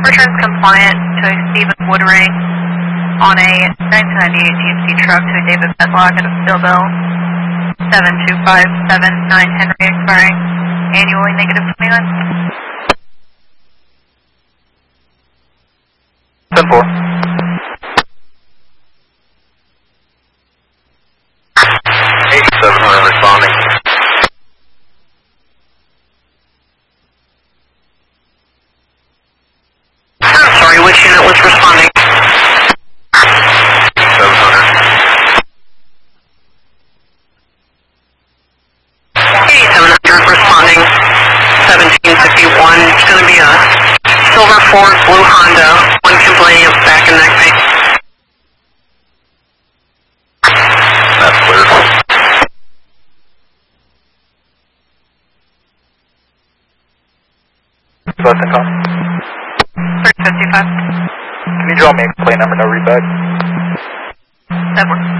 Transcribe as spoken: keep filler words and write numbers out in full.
returns compliant to a Stephen Woodring on a nineteen ninety-eight G M C truck to a David Medlock at a steel bill seven two five seven nine Henry expiring annually negative twenty-nine. ten four. eighty-seven hundred responding. I'm sorry, which unit was responding? seven hundred. eighty-seven hundred responding. seventeen fifty-one. It's going to be a silver Ford blue Honda. One complaining of back and neck pain. That's clear. What's the call? three fifty-five. Can you draw me a plane number, no readback? That works.